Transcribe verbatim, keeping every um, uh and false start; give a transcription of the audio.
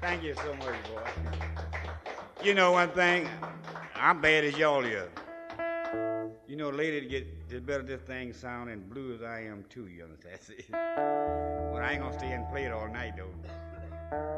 Thank you so much, boy. You know one thing, I'm bad as y'all is. You know, lady, to get the better this thing sound and blue as I am too, you understand? Well, I ain't gonna stay and play it all night though.